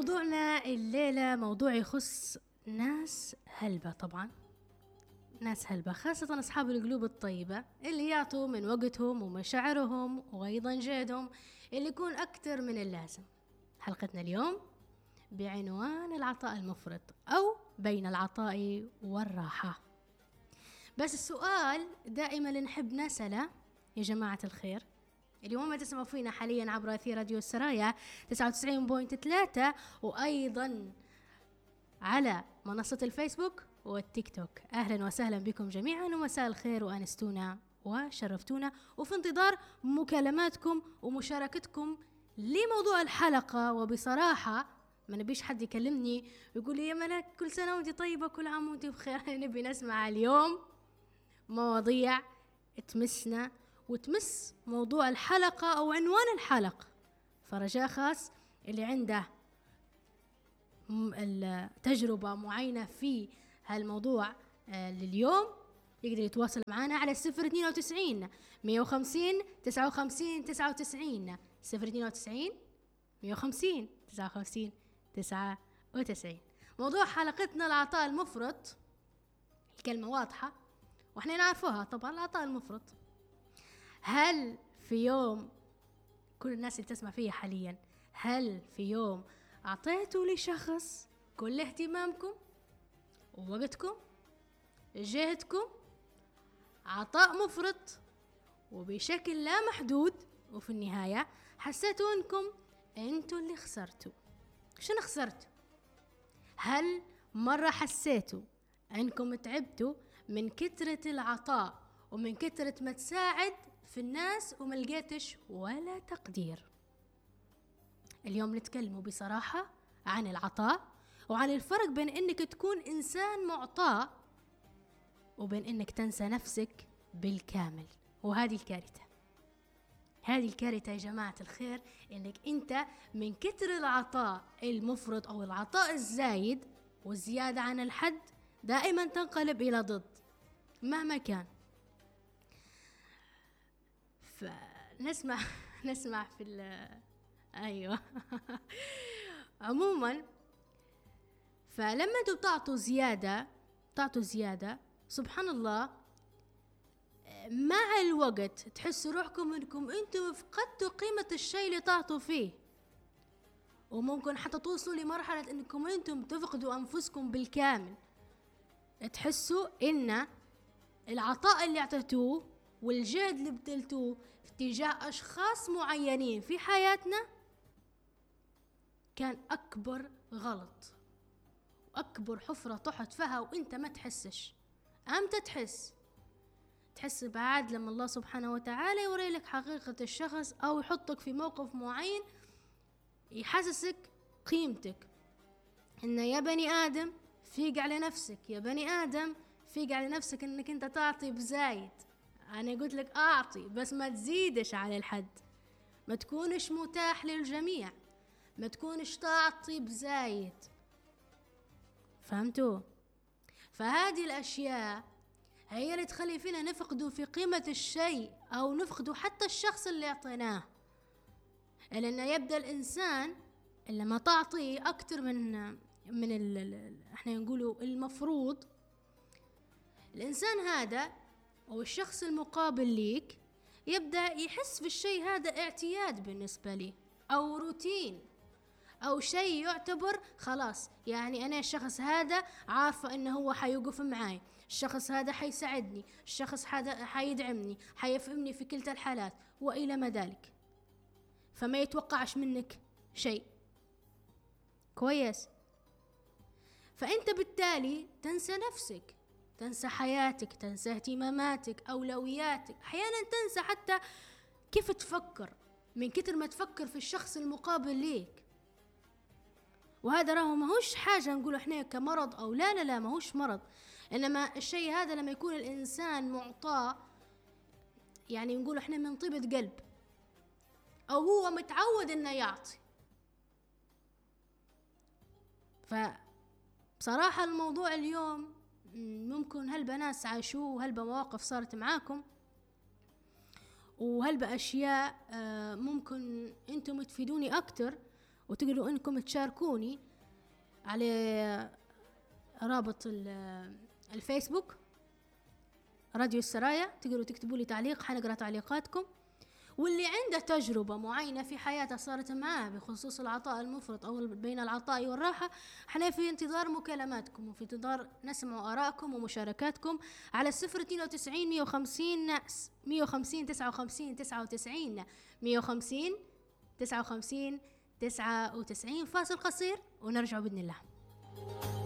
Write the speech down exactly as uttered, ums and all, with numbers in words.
موضوعنا الليلة موضوع يخص ناس هلبة، طبعا ناس هلبة خاصة أصحاب القلوب الطيبة اللي يعطوا من وقتهم ومشاعرهم وأيضا جهدهم اللي يكون أكتر من اللازم. حلقتنا اليوم بعنوان العطاء المفرط أو بين العطاء والراحة. بس السؤال دائما اللي نحب نسأله يا جماعة الخير، اليوم تسمعوا فينا حاليا عبر أثير راديو السرايا تسعة وتسعين فاصلة ثلاثة وأيضا على منصة الفيسبوك والتيك توك. أهلا وسهلا بكم جميعا ومساء الخير وأنستونا وشرفتونا، وفي انتظار مكالماتكم ومشاركتكم لموضوع الحلقة. وبصراحة ما نبيش حد يكلمني ويقول لي يا ملاك كل سنة وانت طيبة كل عام وانت بخير. نبي نسمع اليوم مواضيع تمسنا وتمس موضوع الحلقة أو عنوان الحلقة. فرجاء خاص اللي عنده التجربة معينة في هالموضوع لليوم يقدر يتواصل معنا على صفر اثنين وتسعين مية وخمسين تسعة وخمسين تسعة وتسعين صفر اثنين وتسعين مية وخمسين تسعة وخمسين تسعة وتسعين. موضوع حلقتنا العطاء المفرط. الكلمة واضحة واحنا نعرفوها طبعا، العطاء المفرط. هل في يوم كل الناس اللي تسمع فيها حاليا، هل في يوم أعطيتوا لشخص كل اهتمامكم ووقتكم جهدكم عطاء مفرط وبشكل لا محدود، وفي النهاية حسيتوا انكم انتوا اللي خسرتوا؟ شنو خسرتوا؟ هل مرة حسيتوا انكم تعبتوا من كثرة العطاء ومن كثرة ما تساعد في الناس وما لقيتش ولا تقدير؟ اليوم نتكلموا بصراحة عن العطاء وعن الفرق بين انك تكون انسان معطاء وبين انك تنسى نفسك بالكامل. وهذه الكارثة، هذه الكارثة يا جماعة الخير، انك انت من كتر العطاء المفرط او العطاء الزايد والزيادة عن الحد دائما تنقلب الى ضد مهما كان. فنسمع نسمع في ال ايوه عموما، فلما انتوا بتعطوا زيادة تعطوا زيادة سبحان الله مع الوقت تحسوا روحكم انكم انتم فقدتوا قيمة الشيء اللي تعطوا فيه، وممكن حتى توصلوا لمرحلة انكم انتم تفقدوا انفسكم بالكامل. تحسوا ان العطاء اللي اعطيتوه والجهد اللي بذلتوه في تجاه اشخاص معينين في حياتنا كان اكبر غلط واكبر حفرة طحت فيها وانت ما تحسش. امتى تحس؟ تحس بعد لما الله سبحانه وتعالى يوري لك حقيقة الشخص او يحطك في موقف معين يحسسك قيمتك. ان يا بني ادم فيق على نفسك، يا بني ادم فيق على نفسك انك انت تعطي بزايد. انا قلت لك اعطي بس ما تزيدش على الحد، ما تكونش متاح للجميع، ما تكونش تعطي بزايد. فهمتوا؟ فهذه الاشياء هي اللي تخلي فينا نفقدوا في قيمة الشيء او نفقدوا حتى الشخص اللي اعطيناه. لان يبدأ الانسان لما تعطيه اكتر من من ال احنا نقولوا المفروض، الانسان هذا او الشخص المقابل ليك يبدأ يحس في الشيء هذا اعتياد بالنسبة لي او روتين او شيء يعتبر خلاص، يعني انا الشخص هذا عارفة انه هو حيوقف معاي، الشخص هذا حيساعدني، الشخص هذا حيدعمني، حيفهمني في كلتا الحالات والى ما ذلك. فما يتوقعش منك شيء كويس. فانت بالتالي تنسى نفسك، تنسى حياتك، تنسى اهتماماتك، اولوياتك، احيانا تنسى حتى كيف تفكر من كتر ما تفكر في الشخص المقابل ليك. وهذا راهو ماهوش حاجة نقول احنا كمرض او لا لا لا ماهوش مرض، انما الشيء هذا لما يكون الانسان معطاء يعني نقول احنا من طيبة قلب او هو متعود انه يعطي. فبصراحة الموضوع اليوم ممكن هلبا ناس عاشوه وهلبا مواقف صارت معاكم وهلبا اشياء ممكن انتم تفيدوني اكتر وتقدروا انكم تشاركوني على رابط الفيسبوك راديو السرايا، تقدروا تكتبوا لي تعليق، حنقرأ تعليقاتكم. واللي عنده تجربة معينة في حياته صارت معاه بخصوص العطاء المفرط أو بين العطاء والراحة، احنا في انتظار مكالماتكم وفي انتظار نسمع آرائكم ومشاركاتكم على الصفر اثنين وتسعين مية وخمسين مية وخمسين تسعة وخمسين تسعة وتسعين مية وخمسين تسعة وخمسين تسعة وتسعين. فاصل قصير ونرجع بإذن الله.